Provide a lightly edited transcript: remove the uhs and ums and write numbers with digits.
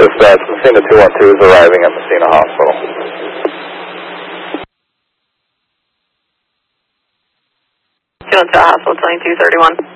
Dispatch, Messina 212 is arriving at Messina Hospital. 212 Hospital 2231.